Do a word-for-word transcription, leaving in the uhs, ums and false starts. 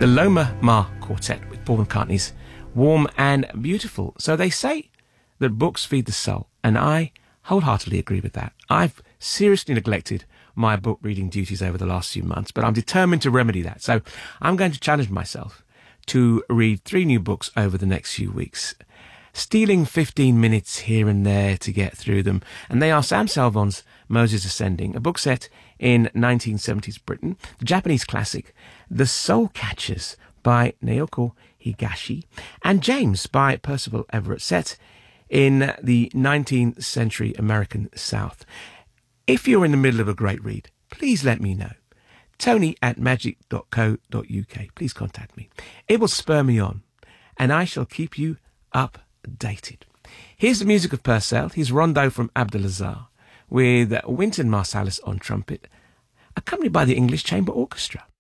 the Loma Ma Quartet with Paul McCartney's Warm and Beautiful. So they say that books feed the soul, and I wholeheartedly agree with that. I've seriously neglected my book reading duties over the last few months, but I'm determined to remedy that. So I'm going to challenge myself to read three new books over the next few weeks, stealing fifteen minutes here and there to get through them. And they are Sam Salvon's Moses Ascending, a book set in nineteen seventies Britain, the Japanese classic The Soul Catchers by Naoko Higashi, and James by Percival Everett, set in the nineteenth century American South. If you're in the middle of a great read, please let me know. Tony at magic dot co dot uk. Please contact me. It will spur me on, and I shall keep you updated. Here's the music of Purcell, his rondo from Abdelazar, with Wynton Marsalis on trumpet, accompanied by the English Chamber Orchestra.